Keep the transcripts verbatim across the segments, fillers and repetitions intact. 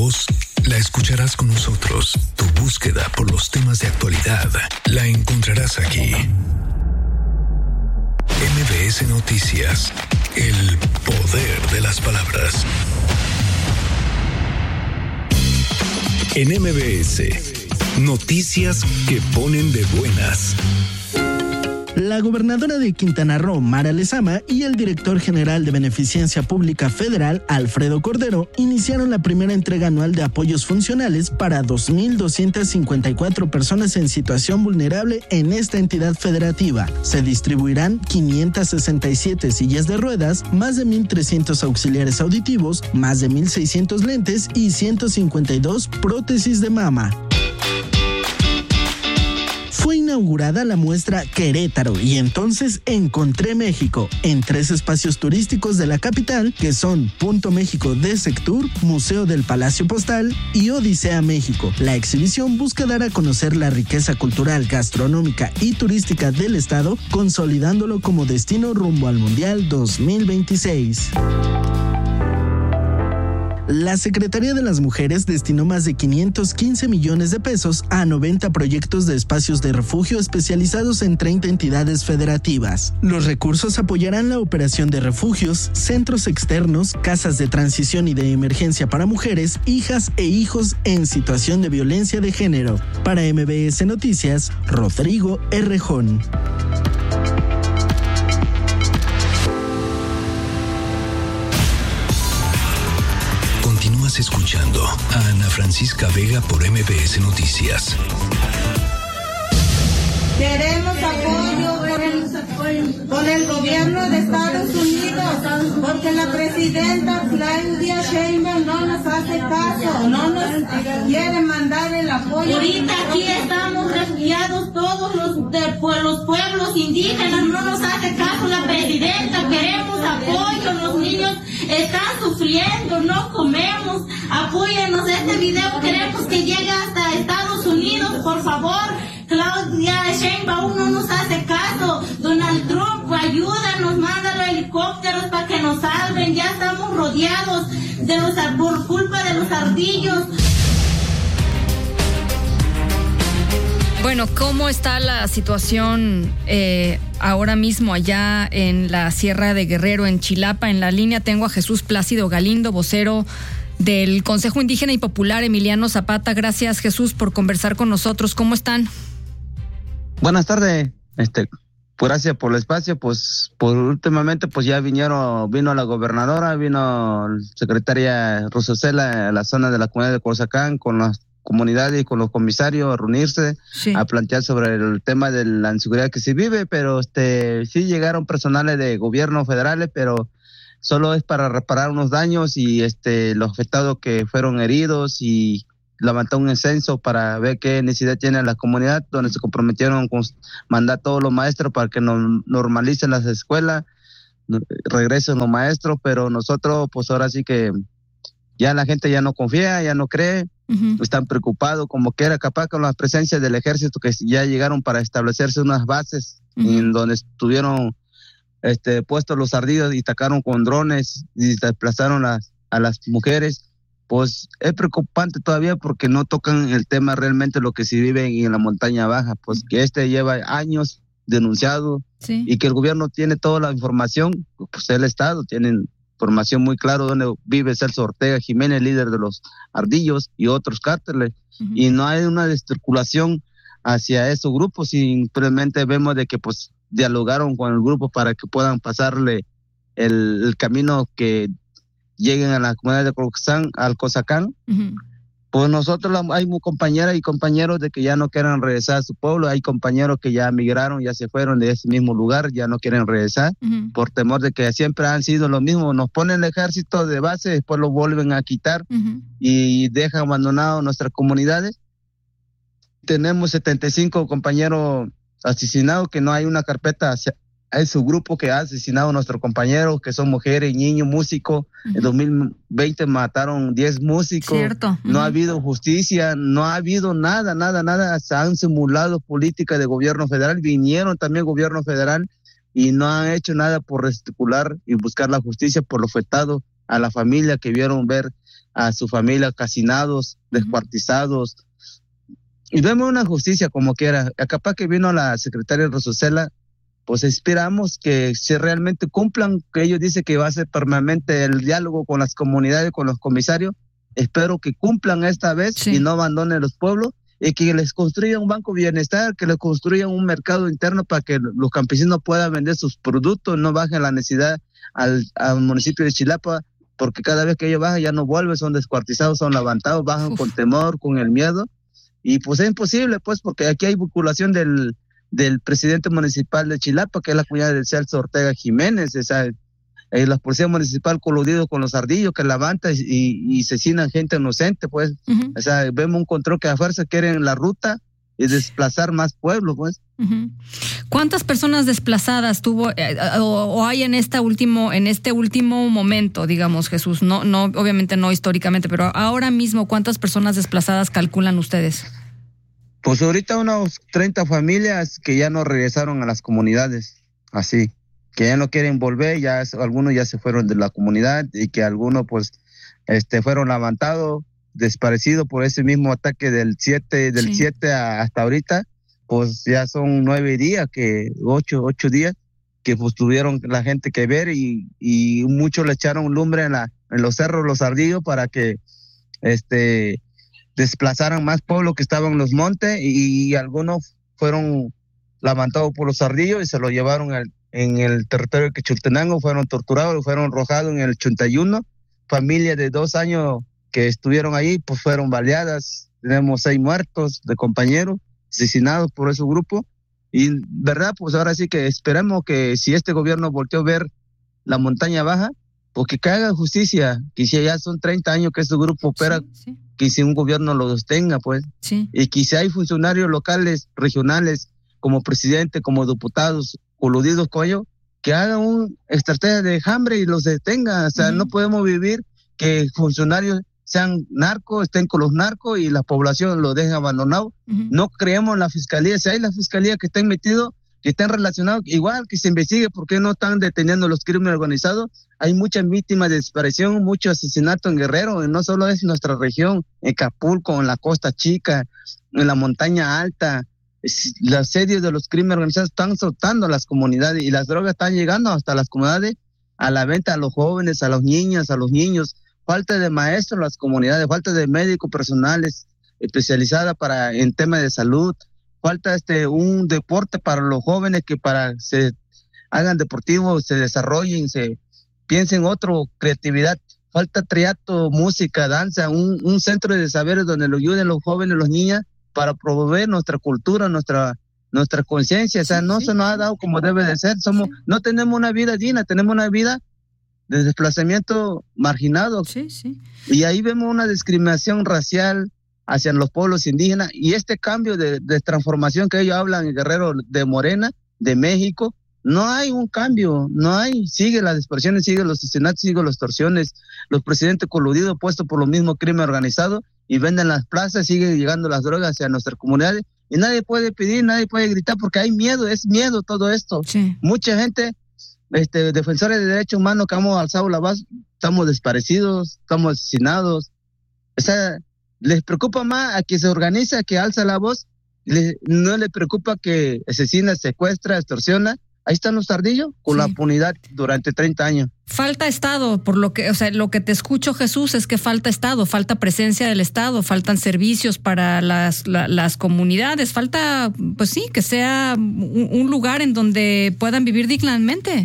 voz la escucharás con nosotros. Tu búsqueda por los temas de actualidad la encontrarás aquí. M B S Noticias, el poder de las palabras. En M B S, noticias que ponen de buenas. La gobernadora de Quintana Roo, Mara Lezama, y el director general de Beneficencia Pública Federal, Alfredo Cordero, iniciaron la primera entrega anual de apoyos funcionales para dos mil doscientas cincuenta y cuatro personas en situación vulnerable en esta entidad federativa. Se distribuirán quinientas sesenta y siete sillas de ruedas, más de mil trescientos auxiliares auditivos, más de mil seiscientos lentes y ciento cincuenta y dos prótesis de mama. Fue inaugurada la muestra Querétaro y entonces encontré México en tres espacios turísticos de la capital que son Punto México de Sectur, Museo del Palacio Postal y Odisea México. La exhibición busca dar a conocer la riqueza cultural, gastronómica y turística del estado, consolidándolo como destino rumbo al Mundial dos mil veintiséis. La Secretaría de las Mujeres destinó más de quinientos quince millones de pesos a noventa proyectos de espacios de refugio especializados en treinta entidades federativas. Los recursos apoyarán la operación de refugios, centros externos, casas de transición y de emergencia para mujeres, hijas e hijos en situación de violencia de género. Para M B S Noticias, Rodrigo Errejón. Continúas escuchando a Ana Francisca Vega por M B S Noticias. Queremos apoyo con el, con el gobierno de Estados Unidos, porque la presidenta Claudia Sheinbaum no nos hace caso, no nos quiere mandar el apoyo. Ahorita aquí estamos refugiados todos los, de, pues, los pueblos indígenas, no nos hace caso la presidenta, queremos apoyo, los niños están sufriendo, no comemos, apóyanos, este video queremos que llegue hasta Estados Unidos, por favor. Claudia Sheinbaum no nos hace caso. Donald Trump, ayúdanos, mándalo helicópteros para que nos salven. Ya estamos rodeados de los, por culpa de los ardillos. Bueno, ¿cómo está la situación eh, ahora mismo allá en la Sierra de Guerrero, en Chilapa? En la línea tengo a Jesús Plácido Galindo, vocero del Consejo Indígena y Popular Emiliano Zapata. Gracias, Jesús, por conversar con nosotros. ¿Cómo están? Buenas tardes, este, pues gracias por el espacio, pues por últimamente pues ya vinieron, vino la gobernadora, vino la secretaria Rosacela a la zona de la comunidad de Cozacán con las comunidades y con los comisarios a reunirse, sí, a plantear sobre el tema de la inseguridad que se vive, pero este sí llegaron personales de gobierno federales, pero solo es para reparar unos daños y este los afectados que fueron heridos y levantó un censo para ver qué necesidad tiene la comunidad, donde se comprometieron con mandar a todos los maestros para que nos normalicen las escuelas, regresen los maestros, pero nosotros pues ahora sí que ya la gente ya no confía, ya no cree, uh-huh. están preocupados como que era capaz con la presencia del ejército que ya llegaron para establecerse unas bases uh-huh. en donde estuvieron este, puestos los ardillos y atacaron con drones y desplazaron a, a las mujeres. Pues es preocupante todavía porque no tocan el tema realmente lo que se vive en la montaña baja, pues que este lleva años denunciado sí. y que el gobierno tiene toda la información, pues el Estado tiene información muy clara donde vive Celso Ortega Jiménez, líder de los ardillos y otros cárteles, uh-huh. y no hay una descirculación hacia esos grupos, simplemente vemos de que pues dialogaron con el grupo para que puedan pasarle el, el camino que lleguen a la comunidad de Cozacán, al Cozacán, uh-huh. pues nosotros hay compañeras y compañeros de que ya no quieren regresar a su pueblo, hay compañeros que ya migraron, ya se fueron de ese mismo lugar, ya no quieren regresar, uh-huh. por temor de que siempre han sido lo mismo, nos ponen el ejército de base, después lo vuelven a quitar uh-huh. y dejan abandonados nuestras comunidades. Tenemos setenta y cinco compañeros asesinados, que no hay una carpeta hacia hay su grupo que ha asesinado a nuestros compañeros, que son mujeres, niños, músicos. Uh-huh. En dos mil veinte mataron diez músicos. Cierto. Uh-huh. No ha habido justicia, no ha habido nada, nada, nada. Se han simulado política de gobierno federal. Vinieron también gobierno federal y no han hecho nada por restitular y buscar la justicia por lo afectado a la familia que vieron ver a su familia calcinados, descuartizados. Y vemos una justicia como quiera. Capaz que vino la secretaria Rosocela, pues esperamos que si realmente cumplan, que ellos dicen que va a ser permanente el diálogo con las comunidades, con los comisarios. Espero que cumplan esta vez, sí, y no abandonen los pueblos, y que les construyan un banco de bienestar, que les construyan un mercado interno para que los campesinos puedan vender sus productos, no bajen la necesidad al, al municipio de Chilapa, porque cada vez que ellos bajan ya no vuelven, son descuartizados, son levantados, bajan Uf. con temor, con el miedo, y pues es imposible, pues, porque aquí hay vinculación del, del presidente municipal de Chilapa, que es la cuñada de Celso Ortega Jiménez, esa, eh, la policía municipal coludido con los ardillos que levanta y, y, y asesinan gente inocente, pues, uh-huh. o sea, vemos un control que a fuerza quieren la ruta y desplazar más pueblos, pues. Uh-huh. ¿Cuántas personas desplazadas tuvo eh, o, o hay en esta último en este último momento, digamos, Jesús? No, no, obviamente no históricamente, pero ahora mismo, ¿cuántas personas desplazadas calculan ustedes? Pues ahorita unos treinta familias que ya no regresaron a las comunidades, así, que ya no quieren volver, ya algunos ya se fueron de la comunidad y que algunos pues este fueron levantados, desaparecidos por ese mismo ataque del siete del sí. siete a, hasta ahorita. Pues ya son nueve días, que ocho, ocho días, que pues tuvieron la gente que ver y, y muchos le echaron lumbre en, la, en los cerros, los ardillos, para que este desplazaran más pueblos que estaban en los montes y, y algunos fueron levantados por los ardillos y se los llevaron al, en el territorio de Quechultenango, fueron torturados, fueron arrojados en el ochenta y uno, familias de dos años que estuvieron ahí, pues fueron baleadas, tenemos seis muertos de compañeros, asesinados por ese grupo, y verdad, pues ahora sí que esperemos que si este gobierno volteó a ver la montaña baja, pues que haga justicia, que si ya son treinta años que este grupo opera, sí, sí. que si un gobierno lo sostenga, pues, sí. y que si hay funcionarios locales, regionales, como presidente, como diputados, coludidos con ellos, que hagan una estrategia de hambre y los detenga, o sea, uh-huh. no podemos vivir que funcionarios sean narcos, estén con los narcos y la población lo dejen abandonado. Uh-huh. No creemos en la fiscalía. Si hay la fiscalía que estén metidos, que estén relacionados, igual que se investigue por qué no están deteniendo los crímenes organizados. Hay muchas víctimas de desaparición, mucho asesinato en Guerrero, y no solo es nuestra región, en Acapulco, en la Costa Chica, en la montaña alta. Los asedios de los crímenes organizados están soltando a las comunidades y las drogas están llegando hasta las comunidades a la venta a los jóvenes, a los niños, a los niños. Falta de maestros en las comunidades, falta de médicos personales especializados para en temas de salud, falta este un deporte para los jóvenes que para se hagan deportivos, se desarrollen, se piensen otro creatividad, falta teatro, música, danza, un, un centro de saberes donde lo ayuden los jóvenes, los niños para promover nuestra cultura, nuestra nuestra conciencia, o sea, sí, no sí. se nos ha dado como debe de ser, somos sí. no tenemos una vida digna, tenemos una vida de desplazamiento marginado. Sí, sí. Y ahí vemos una discriminación racial hacia los pueblos indígenas y este cambio de, de transformación que ellos hablan en Guerrero de Morena, de México, no hay un cambio, no hay, sigue las dispersiones, sigue los asesinatos, sigue las extorsiones, los presidentes coludidos puestos por lo mismo crimen organizado y venden las plazas, siguen llegando las drogas hacia nuestras comunidades y nadie puede pedir, nadie puede gritar porque hay miedo, es miedo todo esto. Sí. Mucha gente Este, defensores de derechos humanos que hemos alzado la voz, estamos desaparecidos, estamos asesinados. O sea, les preocupa más a que se organiza, a que alza la voz, le, no les preocupa que asesina, secuestra, extorsiona. Ahí están los ardillos con sí. la impunidad durante treinta años. Falta Estado, por lo que, o sea, lo que te escucho, Jesús, es que falta Estado, falta presencia del Estado, faltan servicios para las, la, las comunidades, falta, pues sí, que sea un, un lugar en donde puedan vivir dignamente.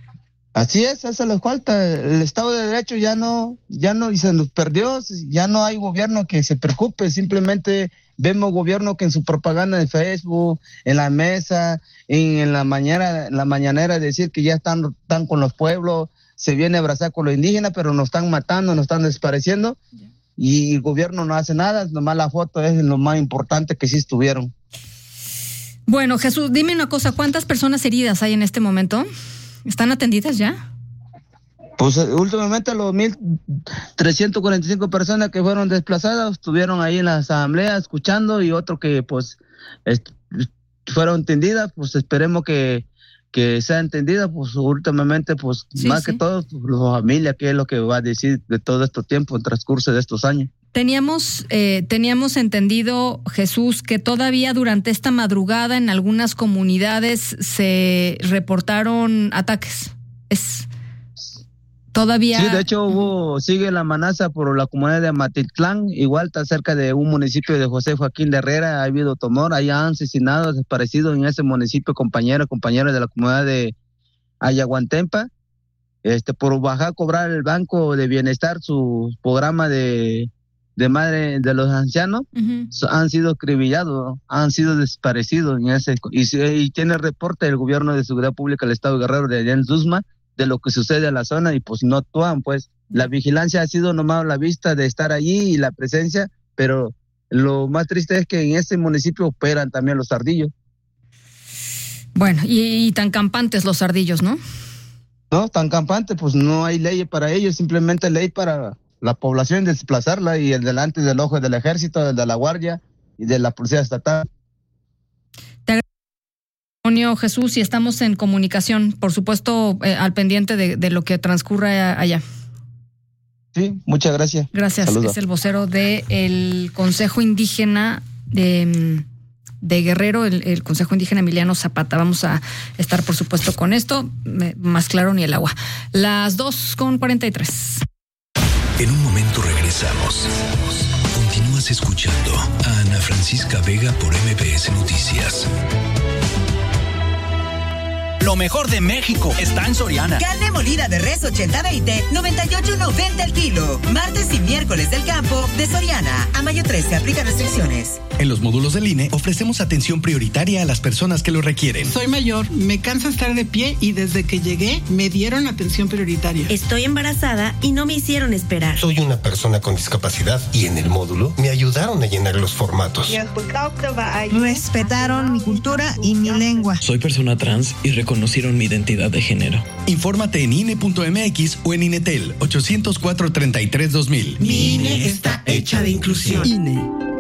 Así es, eso les falta. El Estado de Derecho ya no, ya no, y se nos perdió, ya no hay gobierno que se preocupe, simplemente vemos gobierno que en su propaganda de Facebook, en la mesa, en, en la mañana, en la mañanera decir que ya están, están con los pueblos, se viene a abrazar con los indígenas, pero nos están matando, nos están desapareciendo, y el gobierno no hace nada, nomás la foto es lo más importante que sí estuvieron. Bueno, Jesús, dime una cosa, ¿cuántas personas heridas hay en este momento? ¿Están atendidas ya? Pues últimamente los mil trescientas cuarenta y cinco personas que fueron desplazadas estuvieron ahí en la asamblea escuchando y otro que pues est- fueron atendidas, pues esperemos que que sea entendida, pues últimamente, pues sí, más sí. que todo, pues, la familia, qué es lo que va a decir de todo este tiempo, el transcurso de estos años. Teníamos, eh, teníamos entendido, Jesús, que todavía durante esta madrugada en algunas comunidades se reportaron ataques. Es todavía. Sí, de hecho hubo, sigue la amenaza por la comunidad de Matitlán, igual está cerca de un municipio de José Joaquín de Herrera, ha habido temor, ahí han asesinado, desaparecido en ese municipio compañeros, compañeros de la comunidad de Ayaguantempa, este, por bajar a cobrar el Banco de Bienestar su programa de de madre de los ancianos, uh-huh. han sido acribillados, han sido desaparecidos en ese, y, y tiene reporte del gobierno de seguridad pública del estado de Guerrero de allá en Zuzma de lo que sucede en la zona y pues no actúan, pues la vigilancia ha sido nomás la vista de estar allí y la presencia, pero lo más triste es que en ese municipio operan también los ardillos. Bueno, y, y tan campantes los ardillos, ¿no? No, tan campantes, pues no hay ley para ellos, simplemente ley para la población desplazarla y el delante del ojo del ejército, el de la guardia y de la policía estatal. Te agradezco, Jesús, y estamos en comunicación, por supuesto, eh, al pendiente de, de lo que transcurre allá. Sí, muchas gracias. Gracias. Saludos. Es el vocero del Consejo Indígena de, de Guerrero, el, el Consejo Indígena Emiliano Zapata. Vamos a estar, por supuesto, con esto, más claro ni el agua. Las dos con cuarenta y tres. En un momento regresamos. Continúas escuchando a Ana Francisca Vega por M B S Noticias. Lo mejor de México está en Soriana. Carne molida de res ochenta veinte, noventa y ocho noventa el kilo. Martes y miércoles del campo de Soriana. A mayo trece, aplica restricciones. En los módulos del I N E ofrecemos atención prioritaria a las personas que lo requieren. Soy mayor, me cansa estar de pie y desde que llegué me dieron atención prioritaria. Estoy embarazada y no me hicieron esperar. Soy una persona con discapacidad y en el módulo me ayudaron a llenar los formatos. Respetaron mi cultura y mi lengua. Soy persona trans y reconocieron mi identidad de género. Infórmate en I N E punto M X o en INETEL ochocientos cuatro, treinta y tres, dos mil. Mi I N E está hecha de inclusión. I N E.